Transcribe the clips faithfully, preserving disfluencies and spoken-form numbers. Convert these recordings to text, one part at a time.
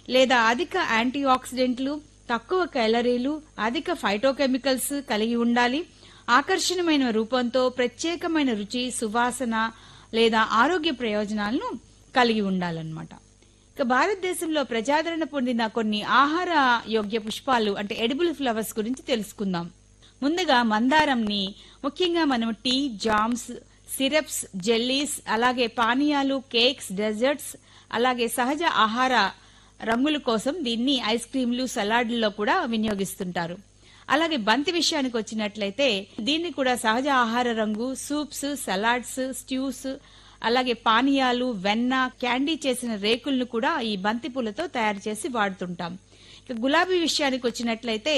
లేదా అధిక యాంటీ ఆక్సిడెంట్లు, తక్కువ క్యాలరీలు, అధిక ఫైటోకెమికల్స్ కలిగి ఉండాలి. ఆకర్షణీయమైన రూపంతో ప్రత్యేకమైన రుచి, సువాసన లేదా ఆరోగ్య ప్రయోజనాలను కలిగి ఉండాలన్నమాట. ఇక భారతదేశంలో ప్రజాదరణ పొందిన కొన్ని ఆహార యోగ్య పుష్పాలు అంటే ఎడిబుల్ ఫ్లవర్స్ గురించి తెలుసుకుందాం. ముందుగా మందారంని ముఖ్యంగా మనం టీ, జామ్స్, సిరప్స్, జెల్లీస్, అలాగే పానీయాలు, కేక్స్, డెజర్ట్స్, అలాగే సహజ ఆహార రంగుల కోసం దీన్ని ఐస్ క్రీంలు, సలాడ్లలో కూడా వినియోగిస్తుంటారు. అలాగే బంతి విషయానికి వచ్చినట్లయితే దీన్ని కూడా సహజ ఆహార రంగు, సూప్స్, సలాడ్స్, స్ట్యూస్, అలాగే పానీయాలు, వెన్న, క్యాండీ చేసిన రేకులను కూడా ఈ బంతి పూలతో తయారు చేసి వాడుతుంటాం. ఇక గులాబీ విషయానికి వచ్చినట్లయితే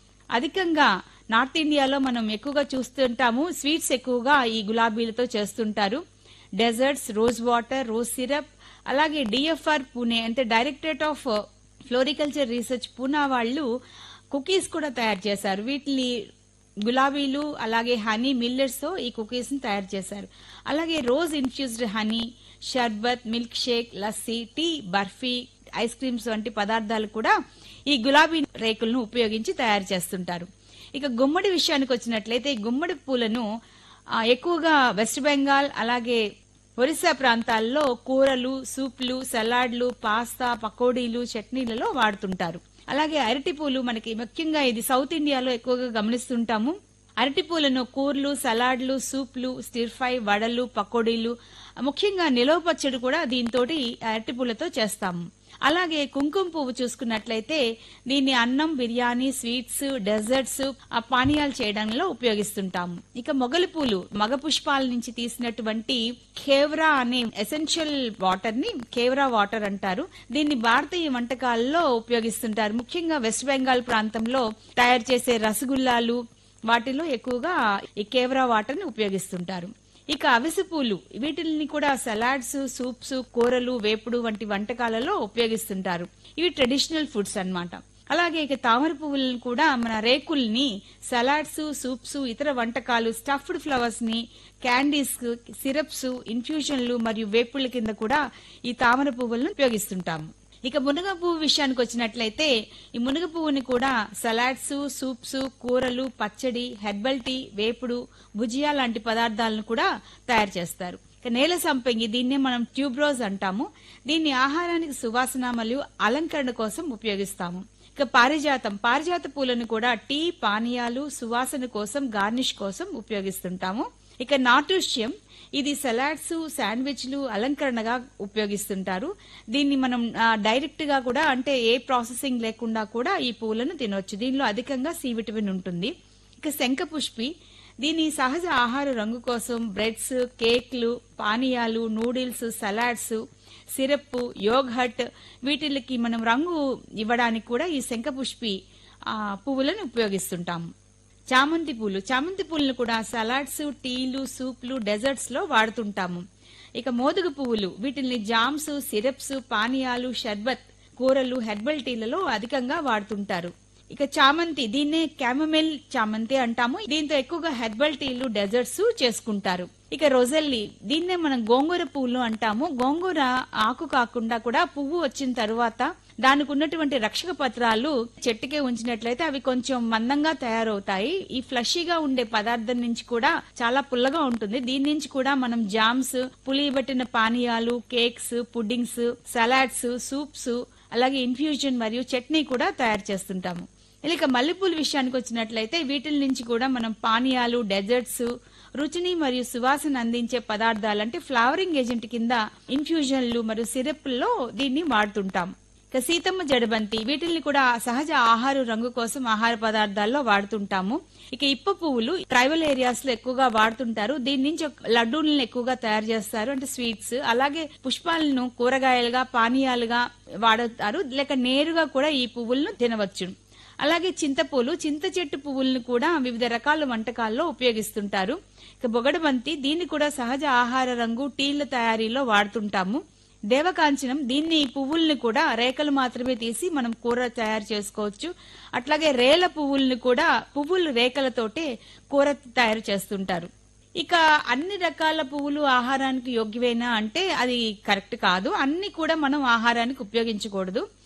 అధికంగా నార్త్ ఇండియాలో మనం ఎక్కువగా చూస్తుంటాము. స్వీట్స్ ఎక్కువగా ఈ గులాబీలతో చేస్తుంటారు. Desserts, rose water, rose syrup, అలాగే డిఎఫ్ఆర్ పూణే అంటే directorate of floriculture research Poona వాళ్ళు కుకీస్ కూడా తయారు చేశారు. వీటిని గులాబీలు అలాగే హనీ మిల్లెట్స్ తో ఈ కుకీస్ ని తయారు చేశారు. అలాగే రోజ్ ఇన్ఫ్యూజ్డ్ హనీ, షర్బత్, milk shake, lassi, tea, barfi, ice creams వంటి పదార్థాలు కూడా ఈ గులాబీ రేకులను ఉపయోగించి తయారు చేస్తుంటారు. ఇక గుమ్మడి విషయానికి వచ్చినట్లయితే గుమ్మడి పూలను ఎక్కువగా వెస్ట్ బెంగాల్ అలాగే ఒరిస్సా ప్రాంతాల్లో కూరలు, సూప్లు, సలాడ్లు, పాస్తా, పకోడీలు, చట్నీలలో వాడుతుంటారు. అలాగే అరటి పూలు మనకి ముఖ్యంగా ఇది సౌత్ ఇండియాలో ఎక్కువగా గమనిస్తుంటాము. అరటి పూలను కూరలు, సలాడ్లు, సూప్లు, స్టిర్ ఫ్రై, వడలు, పకోడీలు, ముఖ్యంగా నిలవ పచ్చడి కూడా దీంతో అరటి పూలతో చేస్తాము. అలాగే కుంకుమ పువ్వు చూసుకున్నట్లయితే దీన్ని అన్నం, బిర్యానీ, స్వీట్స్, డెజర్ట్స్, పానీయాలు చేయడంలో ఉపయోగిస్తుంటాము. ఇక మొగలి పూలు మగ పుష్పాల నుంచి తీసినటువంటి ఖేవ్రా అనే ఎసెన్షియల్ వాటర్ ని ఖేవ్రా వాటర్ అంటారు. దీన్ని భారతీయ వంటకాల్లో ఉపయోగిస్తుంటారు. ముఖ్యంగా వెస్ట్ బెంగాల్ ప్రాంతంలో తయారు చేసే రసగుల్లాలు వాటిలో ఎక్కువగా ఈ కేవరా వాటర్ ని ఉపయోగిస్తుంటారు. ఇక అవిసె పూలు వీటిని కూడా సలాడ్స్, సూప్స్, కూరలు, వేపుడు వంటి వంటకాలలో ఉపయోగిస్తుంటారు. ఇవి ట్రెడిషనల్ ఫుడ్స్ అన్నమాట. అలాగే ఇక తామర పువ్వులను కూడా మన రేకుల్ని సలాడ్స్, సూప్స్, ఇతర వంటకాలు, స్టఫ్డ్ ఫ్లవర్స్ ని, క్యాండీస్, సిరప్స్, ఇన్ఫ్యూజన్లు మరియు వేపుళ్ల కింద కూడా ఈ తామర పువ్వులను ఉపయోగిస్తుంటాము. ఇక మునగ పువ్వు విషయానికి వచ్చినట్లయితే ఈ మునగ పువ్వుని కూడా సలాడ్స్, సూప్స్, కూరలు, పచ్చడి, హెర్బల్ టీ, వేపుడు, భుజియా లాంటి పదార్థాలను కూడా తయారు చేస్తారు. ఇక నేల సంపెంగి దీన్నే మనం ట్యూబ్రోజ్ అంటాము. దీన్ని ఆహారానికి సువాసన మరియు అలంకరణ కోసం ఉపయోగిస్తాము. ఇక పారిజాతం పారిజాత పూలను కూడా టీ, పానీయాలు, సువాసన కోసం, గార్నిష్ కోసం ఉపయోగిస్తుంటాము. ఇక నాటుష్యం ఇది సలాడ్స్, శాండ్విచ్లు అలంకరణగా ఉపయోగిస్తుంటారు. దీన్ని మనం డైరెక్ట్ గా కూడా అంటే ఏ ప్రాసెసింగ్ లేకుండా కూడా ఈ పూలను తినొచ్చు. దీనిలో అధికంగా సి విటమిన్ ఉంటుంది. ఇక శంఖ పుష్పి దీని సహజ ఆహార రంగు కోసం బ్రెడ్స్, కేక్లు, పానీయాలు, నూడిల్స్, సలాడ్స్, సిరప్, యోగర్ట్ వీటికి మనం రంగు ఇవ్వడానికి కూడా ఈ శంఖ పుష్పి పువ్వులను ఉపయోగిస్తుంటాము. చామంతి పూలు చామంతి పూలను కూడా సలాడ్స్, టీలు, సూప్లు, డెజర్ట్స్ లో వాడుతుంటాము. ఇక మోదుగ పువ్వులు వీటిని జామ్స్, సిరప్స్, పానీయాలు, షర్బత్, కూరలు, హెర్బల్ టీలలో అధికంగా వాడుతుంటారు. ఇక చామంతి దీన్నే క్యామమెల్ చామంతి అంటాము. దీంతో ఎక్కువగా హెర్బల్ టీలు, డెజర్ట్స్ చేసుకుంటారు. ఇక రొజెల్లి దీన్నే మనం గోంగూర పువ్వులు అంటాము. గోంగూర ఆకు కాకుండా కూడా పువ్వు వచ్చిన తరువాత దానికి ఉన్నటువంటి రక్షక పత్రాలు చెట్టుకే ఉంచినట్లయితే అవి కొంచెం మందంగా తయారవుతాయి. ఈ ఫ్లషీగా ఉండే పదార్థం నుంచి కూడా చాలా పుల్లగా ఉంటుంది. దీని నుంచి కూడా మనం జామ్స్, పులియబెట్టిన పానీయాలు, కేక్స్, పుడ్డింగ్స్, సలాడ్స్, సూప్స్, అలాగే ఇన్ఫ్యూజన్ మరియు చట్నీ కూడా తయారు చేస్తుంటాము. ఇక మల్లెపూల విషయానికి వచ్చినట్లయితే వీటి నుంచి కూడా మనం పానీయాలు, డెజర్ట్స్, రుచిని మరియు సువాసన అందించే పదార్థాలు అంటే ఫ్లవరింగ్ ఏజెంట్ కింద ఇన్ఫ్యూజన్లు మరియు సిరప్ల్లో దీన్ని వాడుతుంటాం. ఇక సీతమ్మ జడబంతి వీటిని కూడా సహజ ఆహార రంగు కోసం ఆహార పదార్థాల్లో వాడుతుంటాము. ఇక ఇప్ప పువ్వులు ట్రైబల్ ఏరియాస్ లో ఎక్కువగా వాడుతుంటారు. దీని నుంచి లడ్డూలను ఎక్కువగా తయారు చేస్తారు అంటే స్వీట్స్. అలాగే పుష్పాలను కూరగాయలుగా, పానీయాలుగా వాడతారు. లేక నేరుగా కూడా ఈ పువ్వులను తినవచ్చు. అలాగే చింతపూలు చింత చెట్టు పువ్వులను కూడా వివిధ రకాల వంటకాల్లో ఉపయోగిస్తుంటారు. ఇక బొగడబంతి దీన్ని కూడా సహజ ఆహార రంగు, టీల తయారీలో వాడుతుంటాము. దేవకాంచనం దీన్ని పువ్వుల్ని కూడా రేకలు మాత్రమే తీసి మనం కూర తయారు చేసుకోవచ్చు. అట్లాగే రేల పువ్వుల్ని కూడా పువ్వులు రేకలతోటే కూర తయారు చేస్తుంటారు. ఇక అన్ని రకాల పువ్వులు ఆహారానికి యోగ్యమేనా అంటే అది కరెక్ట్ కాదు. అన్ని కూడా మనం ఆహారానికి ఉపయోగించకూడదు.